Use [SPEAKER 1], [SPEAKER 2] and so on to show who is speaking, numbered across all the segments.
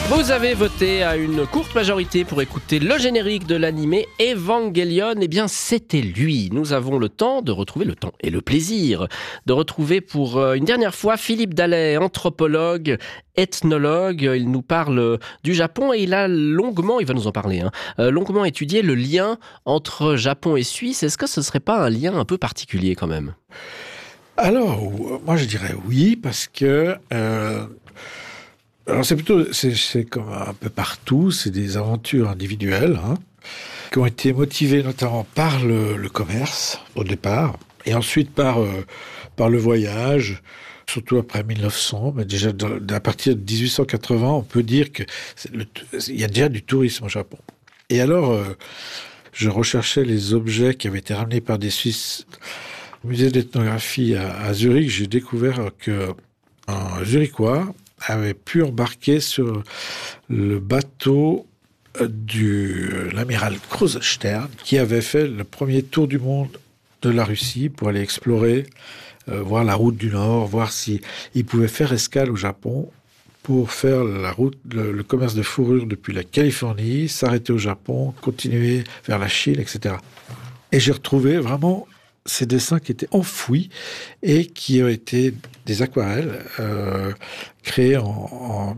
[SPEAKER 1] Vous avez voté à une courte majorité pour écouter le générique de l'animé Evangelion. Eh bien, c'était lui. Nous avons le temps et le plaisir de retrouver pour une dernière fois Philippe Dallet, anthropologue, ethnologue. Il nous parle du Japon et il va nous en parler, longuement étudié le lien entre Japon et Suisse. Est-ce que ce serait pas un lien un peu particulier quand même ?
[SPEAKER 2] Alors, moi je dirais oui, parce que... Alors c'est comme un peu partout, c'est des aventures individuelles qui ont été motivées notamment par le commerce au départ, et ensuite par le voyage, surtout après 1900, mais déjà à partir de 1880, on peut dire que il y a déjà du tourisme au Japon. Et alors, je recherchais les objets qui avaient été ramenés par des Suisses au musée d'ethnographie à Zurich. J'ai découvert que un Zurichois avait pu embarquer sur le bateau de l'amiral Krusenstern, qui avait fait le premier tour du monde de la Russie pour aller explorer, voir la route du Nord, voir s'il pouvait faire escale au Japon pour faire le commerce de fourrure depuis la Californie, s'arrêter au Japon, continuer vers la Chine, etc. Et j'ai retrouvé vraiment ces dessins qui étaient enfouis et qui ont été des aquarelles créées en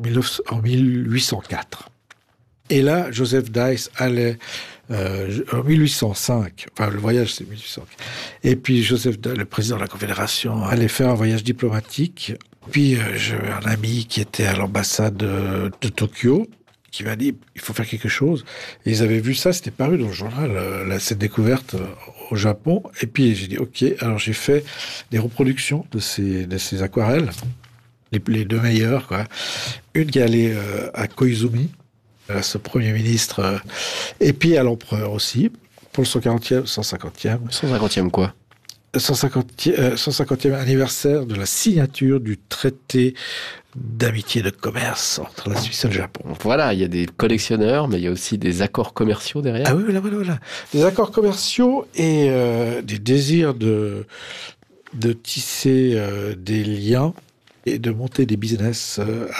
[SPEAKER 2] 1804. Et là, Joseph Dice allait en 1805, enfin le voyage c'est 1805, et puis Joseph Dice, le président de la Confédération, allait faire un voyage diplomatique. Puis j'avais un ami qui était à l'ambassade de Tokyo, qui m'a dit il faut faire quelque chose. Et ils avaient vu ça, c'était paru dans le journal, cette découverte au Japon. Et puis j'ai dit ok, alors j'ai fait des reproductions de ces aquarelles, les deux meilleures, quoi. Une qui est allée à Koizumi, à ce premier ministre, et puis à l'empereur aussi, pour le 140e, 150e.
[SPEAKER 1] 150e quoi ?
[SPEAKER 2] 150e anniversaire de la signature du traité d'amitié et de commerce entre la Suisse et le Japon.
[SPEAKER 1] Voilà, il y a des collectionneurs, mais il y a aussi des accords commerciaux derrière.
[SPEAKER 2] Ah oui, voilà. Des accords commerciaux et des désirs de tisser des liens et de monter des business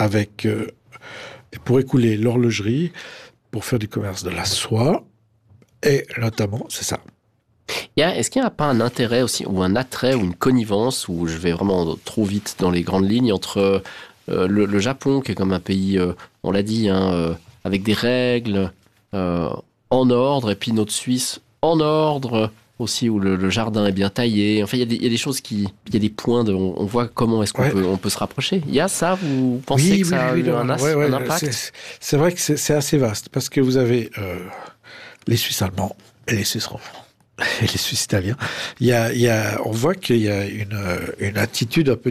[SPEAKER 2] pour écouler l'horlogerie, pour faire du commerce de la soie, et notamment, c'est ça.
[SPEAKER 1] Est-ce qu'il n'y a pas un intérêt aussi, ou un attrait, ou une connivence, où je vais vraiment trop vite dans les grandes lignes, entre le Japon, qui est comme un pays, on l'a dit, avec des règles en ordre, et puis notre Suisse en ordre aussi, où le jardin est bien taillé. Enfin, il y a des choses il y a des points, on voit comment est-ce qu'on peut se rapprocher. Il y a ça, vous pensez que ça a eu un impact ?
[SPEAKER 2] C'est vrai que c'est assez vaste, parce que vous avez les Suisses allemands et les Suisses romands. Et les Suisses italiens. On voit qu'il y a une attitude un peu